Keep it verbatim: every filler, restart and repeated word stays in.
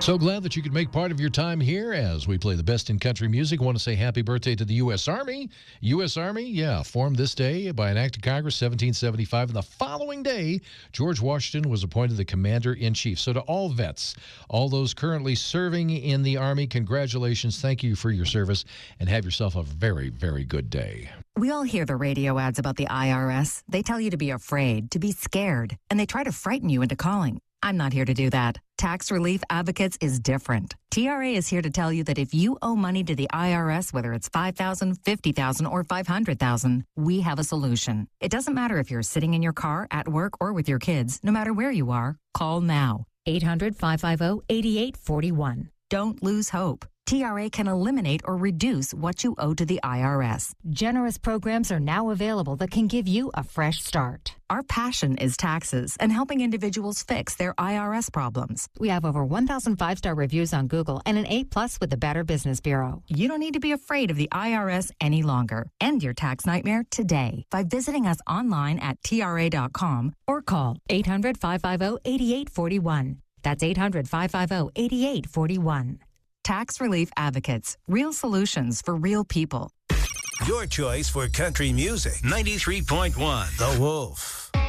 So glad that you could make part of your time here as we play the best in country music. I want to say happy birthday to the U S. Army. U S. Army, yeah, formed this day by an act of Congress, seventeen seventy-five. And the following day, George Washington was appointed the commander-in-chief. So to all vets, all those currently serving in the Army, congratulations. Thank you for your service, and have yourself a very, very good day. We all hear the radio ads about the I R S. They tell you to be afraid, to be scared, and they try to frighten you into calling. I'm not here to do that. Tax Relief Advocates is different. T R A is here to tell you that if you owe money to the I R S, whether it's five thousand dollars, fifty thousand dollars, or five hundred thousand dollars, we have a solution. It doesn't matter if you're sitting in your car, at work, or with your kids. No matter where you are, call now. eight hundred, five five zero, eight eight four one. Don't lose hope. T R A can eliminate or reduce what you owe to the I R S. Generous programs are now available that can give you a fresh start. Our passion is taxes and helping individuals fix their I R S problems. We have over one thousand five-star reviews on Google and an A plus with the Better Business Bureau. You don't need to be afraid of the I R S any longer. End your tax nightmare today by visiting us online at T R A dot com or call eight hundred, five five zero, eight eight four one. That's eight hundred, five five zero, eight eight four one. Tax Relief Advocates. Real solutions for real people. Your choice for country music. ninety-three point one The Wolf.